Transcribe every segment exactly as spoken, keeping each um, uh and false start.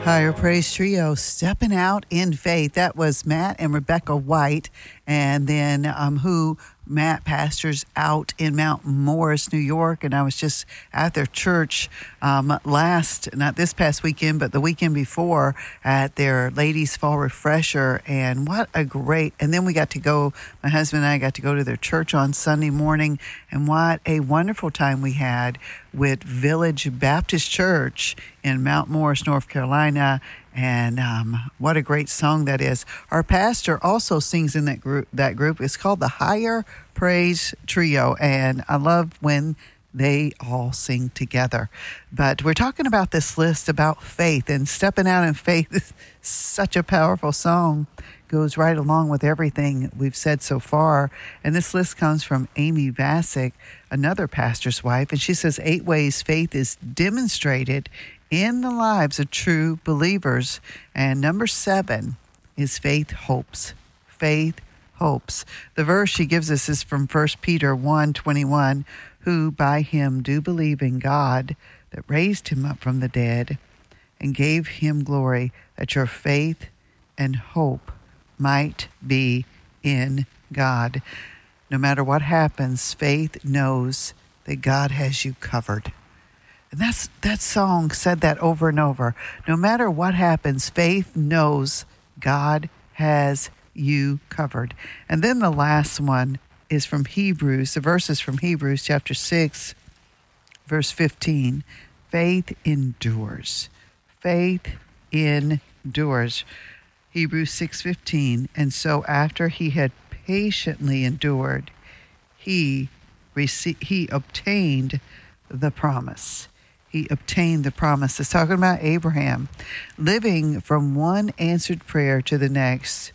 Higher Praise Trio, Stepping Out in Faith. That was Matt and Rebecca White, and then um, who Matt pastors out in Mount Morris, New York, and I was just at their church um, last, not this past weekend, but the weekend before at their Ladies Fall Refresher, and what a great, and then we got to go, my husband and I got to go to their church on Sunday morning, and what a wonderful time we had with Village Baptist Church in Mount Morris, North Carolina. And um, what a great song that is. Our pastor also sings in that group. That group is called the Higher Praise Trio, and I love when they all sing together. But we're talking about this list about faith, and stepping out in faith is such a powerful song. Goes right along with everything we've said so far. And this list comes from Amy Bassick, another pastor's wife, and she says eight ways faith is demonstrated in the lives of true believers. And number seven is faith hopes. Faith hopes. The verse she gives us is from First Peter one twenty-one, who by him do believe in God that raised him up from the dead and gave him glory, that your faith and hope might be in God. No matter what happens, faith knows that God has you covered. And that's that song said that over and over. No matter what happens, faith knows God has you covered. And then the last one is from Hebrews. The verse is from Hebrews chapter six, verse fifteen. Faith endures. Faith endures. Hebrews six fifteen. And so after he had patiently endured, he received, he obtained the promise. He obtained the promise. It's talking about Abraham living from one answered prayer to the next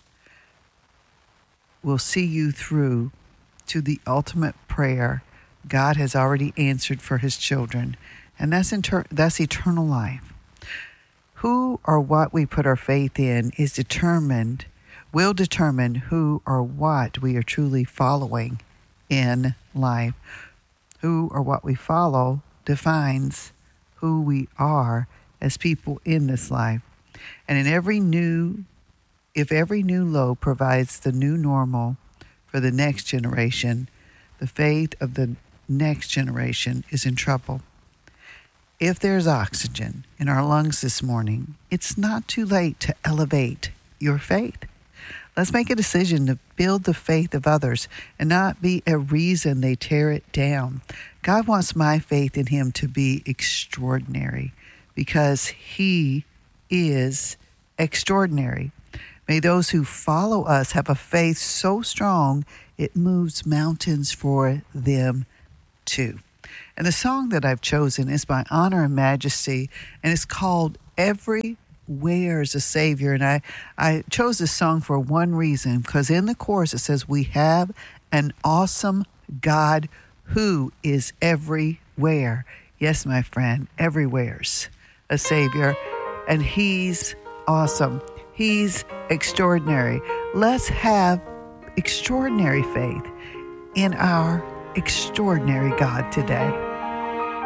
will see you through to the ultimate prayer God has already answered for his children. And that's inter- that's eternal life. Who or what we put our faith in is determined, will determine who or what we are truly following in life. Who or what we follow defines who we are as people in this life. And in every new, if every new low provides the new normal for the next generation, the faith of the next generation is in trouble. If there's oxygen in our lungs this morning, it's not too late to elevate your faith. Let's make a decision to build the faith of others and not be a reason they tear it down. God wants my faith in him to be extraordinary because he is extraordinary. May those who follow us have a faith so strong it moves mountains for them too. And the song that I've chosen is by Honor and Majesty, and it's called Every Where's a Savior. And I, I chose this song for one reason, because in the chorus it says, we have an awesome God who is everywhere. Yes, my friend, everywhere's a Savior, and he's awesome. He's extraordinary. Let's have extraordinary faith in our extraordinary God today.